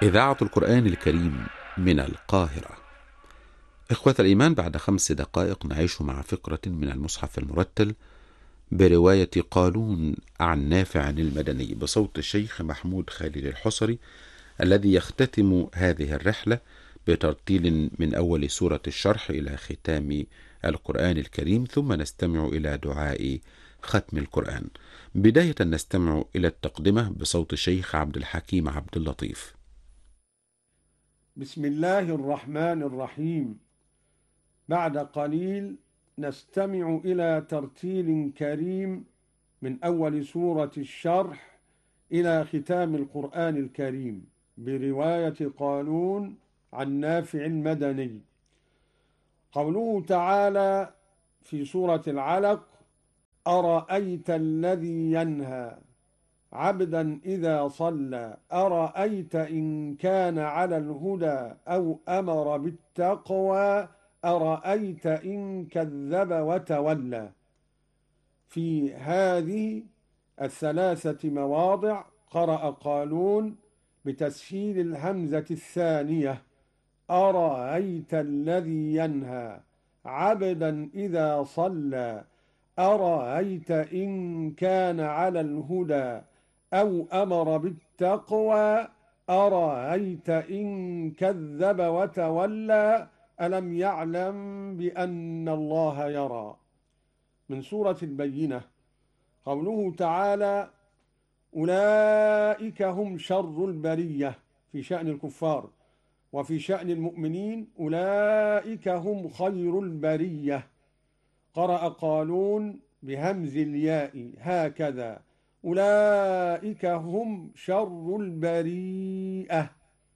إذاعة القرآن الكريم من القاهرة. إخوة الإيمان، بعد 5 دقائق نعيش مع فقرة من المصحف المرتل برواية قالون عن نافع المدني بصوت الشيخ محمود خالد الحصري، الذي يختتم هذه الرحلة بترتيل من أول سورة الشرح إلى ختام القرآن الكريم، ثم نستمع إلى دعاء ختم القرآن. بداية نستمع إلى التقدمة بصوت الشيخ عبد الحكيم عبد اللطيف. بسم الله الرحمن الرحيم. بعد قليل نستمع إلى ترتيل كريم من أول سورة الشرح إلى ختام القرآن الكريم برواية قالون عن نافع المدني. قوله تعالى في سورة العلق: أرأيت الذي ينهى عبدا إذا صلى أرأيت إن كان على الهدى أو أمر بالتقوى أرأيت إن كذب وتولى. في هذه الثلاثة مواضع قرأ قالون بتسهيل الهمزة الثانية: أرأيت الذي ينهى عبدا إذا صلى أرأيت إن كان على الهدى أو أمر بالتقوى أرأيت إن كذب وتولى ألم يعلم بأن الله يرى. من سورة البينة قوله تعالى: أولئك هم شر البرية في شأن الكفار، وفي شأن المؤمنين أولئك هم خير البرية. قرأ قالون بهمز الياء هكذا: أولئك هم شر البريئة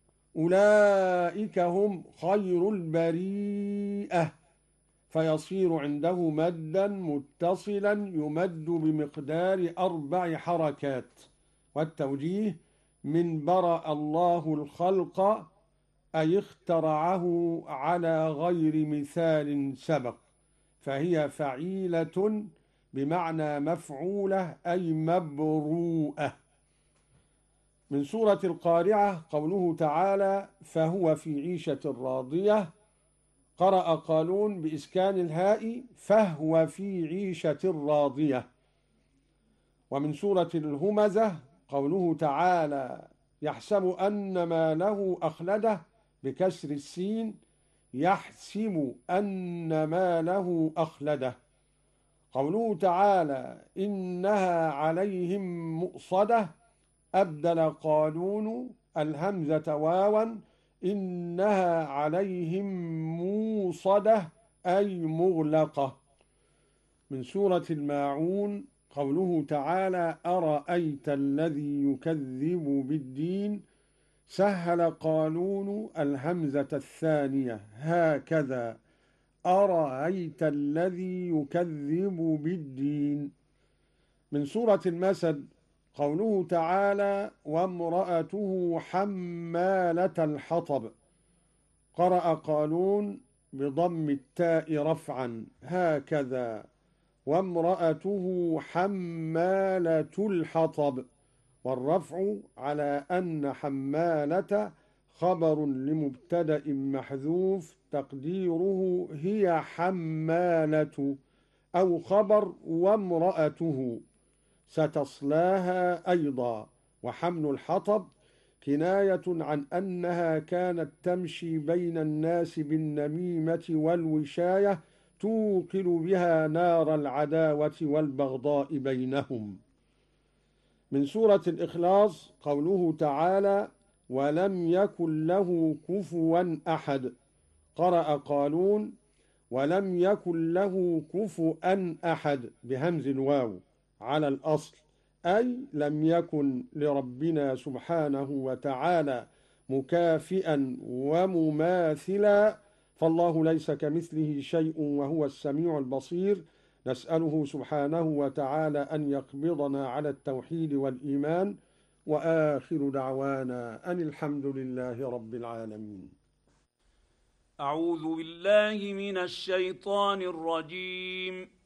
أولئك هم خير البريئة، فيصير عنده مدا متصلا يمد بمقدار 4 حركات. والتوجيه من برأ الله الخلق أي اخترعه على غير مثال سبق، فهي فعيلة بمعنى مفعولة أي مبروءة. من سورة القارعة قوله تعالى: فهو في عيشة راضية. قرأ قالون بإسكان الهاء: فهو في عيشة راضية. ومن سورة الهمزة قوله تعالى: يحسب أن ما له أخلده بكسر السين، يحسب أن ما له أخلده. قوله تعالى: إنها عليهم مؤصدة، أبدل قالون الهمزة واوا: إنها عليهم موصدة أي مغلقة. من سورة الماعون قوله تعالى: أرأيت الذي يكذب بالدين. سهل قالون الهمزة الثانية هكذا: أرأيت الذي يكذب بالدين. من سورة المسد قوله تعالى: وامرأته حمالة الحطب. قرأ قالون بضم التاء رفعا هكذا: وامرأته حمالة الحطب، والرفع على أن حمالة خبر لمبتدأ محذوف تقديره هي حمالة، أو خبر وامرأته ستصلاها أيضا. وحمل الحطب كناية عن أنها كانت تمشي بين الناس بالنميمة والوشاية توقد بها نار العداوة والبغضاء بينهم. من سورة الإخلاص قوله تعالى: ولم يكن له كفوا أحد. قرأ قالون ولم يكن له كفوا أحد بهمز الواو على الأصل، أي لم يكن لربنا سبحانه وتعالى مكافئا ومماثلا، فالله ليس كمثله شيء وهو السميع البصير. نسأله سبحانه وتعالى أن يقبضنا على التوحيد والإيمان، وآخر دعوانا أن الحمد لله رب العالمين. أعوذ بالله من الشيطان الرجيم.